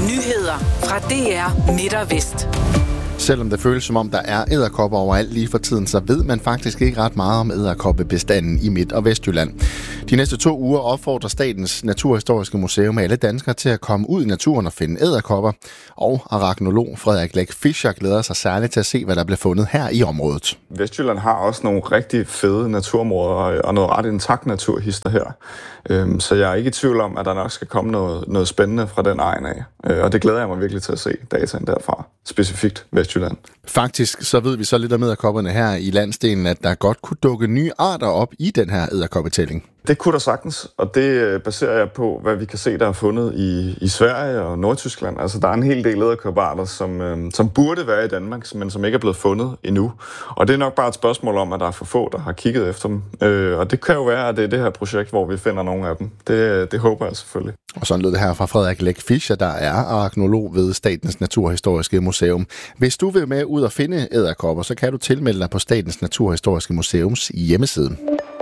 Nyheder fra DR Midt og Vest. Selvom det føles som om, der er edderkopper overalt lige for tiden, så ved man faktisk ikke ret meget om edderkoppebestanden i Midt- og Vestjylland. De næste 2 uger opfordrer Statens Naturhistoriske Museum alle danskere til at komme ud i naturen og finde edderkopper. Og araknolog Frederik Læk Fischer glæder sig særligt til at se, hvad der bliver fundet her i området. Vestjylland har også nogle rigtig fede naturområder og noget ret intakt naturhister her. Så jeg er ikke i tvivl om, at der nok skal komme noget spændende fra den egen af. Og det glæder jeg mig virkelig til at se dataen derfra, specifikt Vestjylland. Faktisk så ved vi så lidt om edderkopperne her i landsdelen, at der godt kunne dukke nye arter op i den her edderkoppetælling. Det kunne der sagtens, og det baserer jeg på, hvad vi kan se, der er fundet i Sverige og Nordtyskland. Altså, der er en hel del edderkoppearter, som burde være i Danmark, men som ikke er blevet fundet endnu. Og det er nok bare et spørgsmål om, at der er for få, der har kigget efter dem. Og det kan jo være, at det er det her projekt, hvor vi finder nogle af dem. Det håber jeg selvfølgelig. Og sådan lød det her fra Frederik Læk Fischer, der er araknolog ved Statens Naturhistoriske Museum. Hvis du vil med ud og finde edderkopper, så kan du tilmelde dig på Statens Naturhistoriske Museums hjemmeside.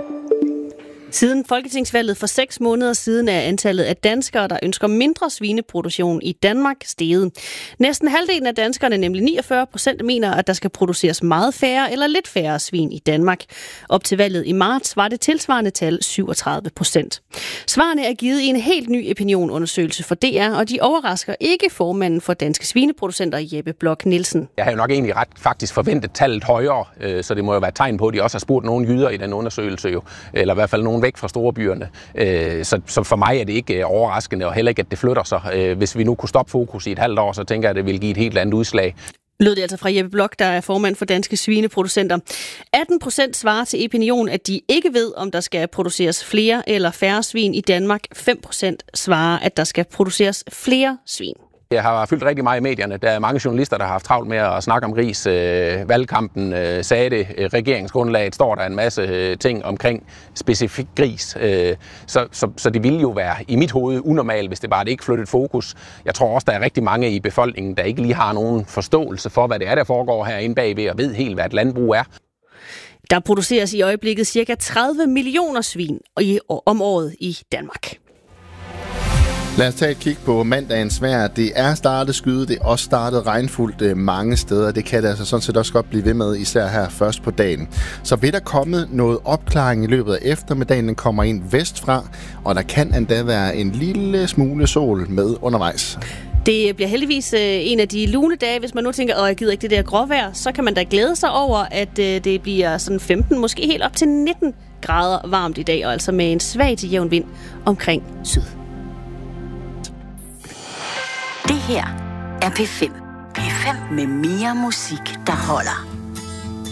Siden folketingsvalget for 6 måneder siden er antallet af danskere, der ønsker mindre svineproduktion i Danmark, steget. Næsten halvdelen af danskerne, nemlig 49%, mener, at der skal produceres meget færre eller lidt færre svin i Danmark. Op til valget i marts var det tilsvarende tal 37%. Svarene er givet i en helt ny opinionundersøgelse for DR, og de overrasker ikke formanden for Danske Svineproducenter, Jeppe Bloch Nielsen. Jeg har jo nok egentlig faktisk forventet tallet højere, så det må jo være et tegn på, at de også har spurgt nogle jyder i den undersøgelse, eller i hvert fald nogle væk fra store byerne. Så for mig er det ikke overraskende, og heller ikke, at det flytter sig. Hvis vi nu kunne stoppe fokus i et halvt år, så tænker jeg, at det vil give et helt andet udslag. Lød det altså fra Jeppe Bloch, der er formand for Danske Svineproducenter. 18% svarer til Opinion, at de ikke ved, om der skal produceres flere eller færre svin i Danmark. 5% svarer, at der skal produceres flere svin. Jeg har fyldt rigtig meget i medierne. Der er mange journalister, der har haft travlt med at snakke om gris. Valgkampen sagde det. Regeringsgrundlaget står der en masse ting omkring specifik gris. Så det ville jo være i mit hoved unormalt, hvis det bare ikke flyttede fokus. Jeg tror også, der er rigtig mange i befolkningen, der ikke lige har nogen forståelse for, hvad det er, der foregår herinde bagved, og ved helt, hvad et landbrug er. Der produceres i øjeblikket ca. 30 millioner svin om året i Danmark. Lad os tage et kig på mandagens vejr. Det er startet skyde, det er også startet regnfuldt mange steder. Det kan det altså sådan set også godt blive ved med, især her først på dagen. Så vil der komme noget opklaring i løbet af eftermiddagen, den kommer ind vestfra, og der kan endda være en lille smule sol med undervejs. Det bliver heldigvis en af de lune dage, hvis man nu tænker, jeg gider ikke det der gråvejr, så kan man da glæde sig over, at det bliver sådan 15, måske helt op til 19 grader varmt i dag, og altså med en svag til jævn vind omkring syd. Det her er P5. P5 med mere musik, der holder.